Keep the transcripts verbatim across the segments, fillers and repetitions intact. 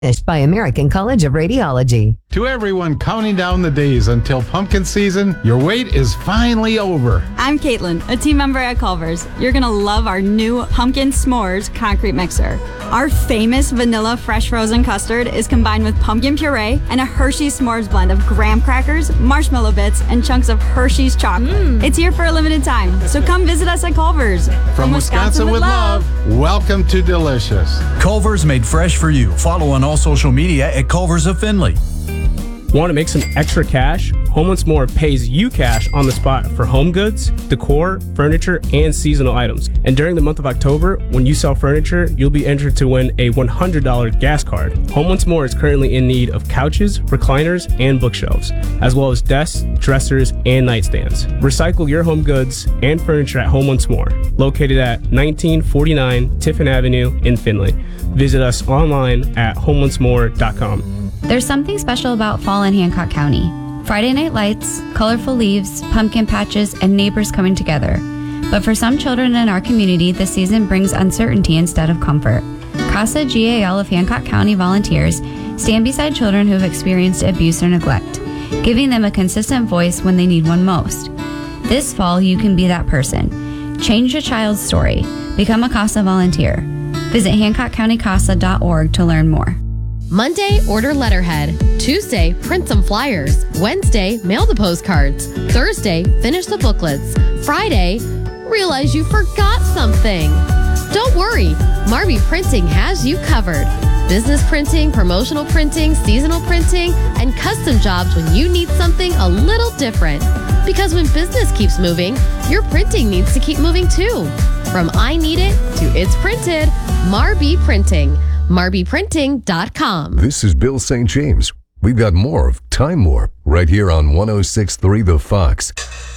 by American College of Radiology. To everyone counting down the days until pumpkin season, your wait is finally over. I'm Caitlin, a team member at Culver's. You're going to love our new Pumpkin S'mores concrete mixer. Our famous vanilla fresh frozen custard is combined with pumpkin puree and a Hershey's S'mores blend of graham crackers, marshmallow bits, and chunks of Hershey's chocolate. Mm. It's here for a limited time, so come visit us at Culver's. From, From Wisconsin, Wisconsin with love, love, welcome to Delicious. Culver's made fresh for you. Follow on all social media at Culver's of Findlay. Want to make some extra cash? Home Once More pays you cash on the spot for home goods, decor, furniture, and seasonal items. And during the month of October, when you sell furniture, you'll be entered to win a one hundred dollars gas card. Home Once More is currently in need of couches, recliners, and bookshelves, as well as desks, dressers, and nightstands. Recycle your home goods and furniture at Home Once More, located at nineteen forty-nine Tiffin Avenue in Findlay. Visit us online at home once more dot com. There's something special about fall in Hancock County. Friday night lights, colorful leaves, pumpkin patches, and neighbors coming together. But for some children in our community, the season brings uncertainty instead of comfort. CASA G A L of Hancock County volunteers stand beside children who have experienced abuse or neglect, giving them a consistent voice when they need one most. This fall, you can be that person. Change a child's story. Become a CASA volunteer. Visit hancock county casa dot org to learn more. Monday, order letterhead. Tuesday, print some flyers. Wednesday, mail the postcards. Thursday, finish the booklets. Friday, realize you forgot something. Don't worry, Marby Printing has you covered. Business printing, promotional printing, seasonal printing, and custom jobs when you need something a little different. Because when business keeps moving, your printing needs to keep moving too. From I need it to it's printed, Marby Printing. marby printing dot com. This is Bill Saint James. We've got more of Time Warp right here on one oh six point three The Fox.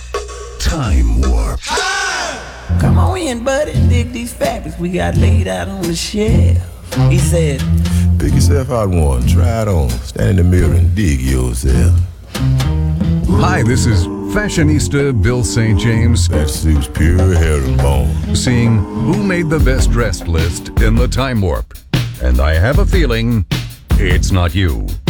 Time Warp. Come on in, buddy, and dig these fabrics we got laid out on the shelf. He said, pick yourself out one, try it on, stand in the mirror and dig yourself. Hi, this is fashionista Bill Saint James. That suit's pure herringbone. Seeing who made the best dressed list in the Time Warp. And I have a feeling it's not you.